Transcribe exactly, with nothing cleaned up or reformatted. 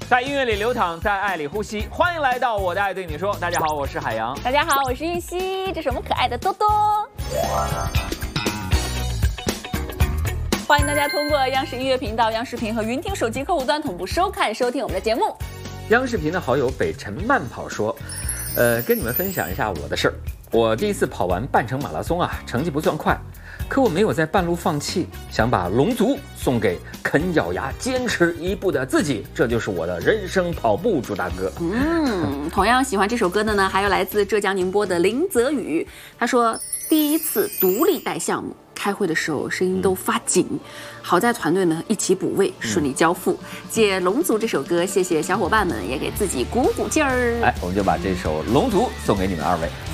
在音乐里流淌，在爱里呼吸。欢迎来到我的爱对你说。大家好，我是海洋。 大家好，我是玉溪。这是我们可爱的多多。欢迎大家通过央视音乐频道、央视频和云听手机客户端同步收看、收听我们的节目。 央视频的好友北辰慢跑说，呃，跟你们分享一下我的事儿。我第一次跑完半程马拉松啊，成绩不算快，可我没有在半路放弃，想把龙族送给肯咬牙坚持一步的自己，这就是我的人生跑步主大哥。 嗯，同样喜欢这首歌的呢，还有来自浙江宁波的林泽宇，他说第一次独立带项目。开会的时候声音都发紧，好在团队呢一起补位，顺利交付。借《龙族》这首歌，谢谢小伙伴们，也给自己鼓鼓劲儿。 哎，我们就把这首《龙族》送给你们二位。